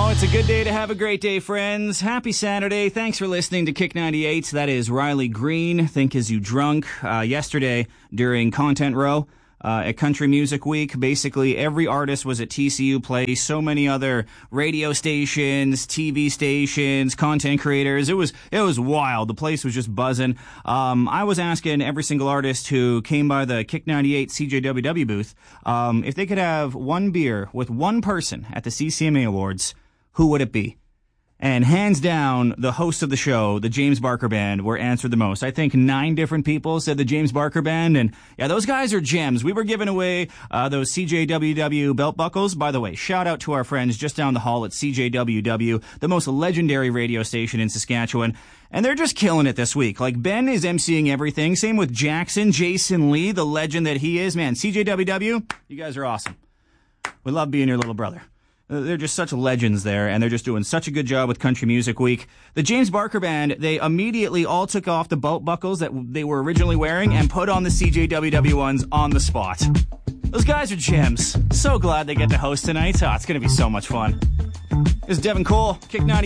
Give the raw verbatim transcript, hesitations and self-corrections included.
Oh, it's a good day to have a great day, friends. Happy Saturday. Thanks for listening to Kick ninety-eight. That is Riley Green, Think Is You Drunk. Uh, yesterday, during Content Row uh, at Country Music Week, basically every artist was at T C U Place. So many other radio stations, T V stations, content creators. It was it was wild. The place was just buzzing. Um, I was asking every single artist who came by the Kick ninety-eight C J W W booth um, if they could have one beer with one person at the C C M A Awards. Who would it be? And hands down, the host of the show, the James Barker Band, were answered the most. I think nine different people said the James Barker Band, and yeah, those guys are gems. We were giving away uh, those C J W W belt buckles. By the way, shout out to our friends just down the hall at C J W W, the most legendary radio station in Saskatchewan. And they're just killing it this week. Like, Ben is emceeing everything. Same with Jackson, Jason Lee, the legend that he is. Man, C J W W, you guys are awesome. We love being your little brother. They're just such legends there, and they're just doing such a good job with Country Music Week. The James Barker Band, they immediately all took off the belt buckles that they were originally wearing and put on the C J W W ones on the spot. Those guys are gems. So glad they get to host tonight. Oh, it's going to be so much fun. This is Devin Cole, Kick ninety-eight.